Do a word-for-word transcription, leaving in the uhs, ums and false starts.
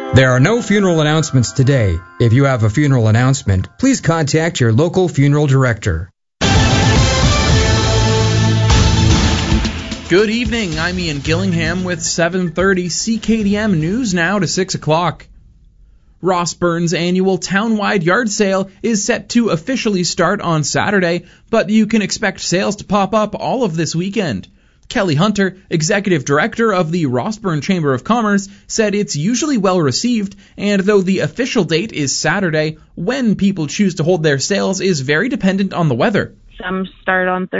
There are no funeral announcements today. If you have a funeral announcement, please contact your local funeral director. Good evening, I'm Ian Gillingham with seven thirty C K D M News now to six o'clock. Rossburn's annual town-wide yard sale is set to officially start on Saturday, but you can expect sales to pop up all of this weekend. Kelly Hunter, executive director of the Rossburn Chamber of Commerce, said it's usually well received, and though the official date is Saturday, when people choose to hold their sales is very dependent on the weather. Some start on Thursday.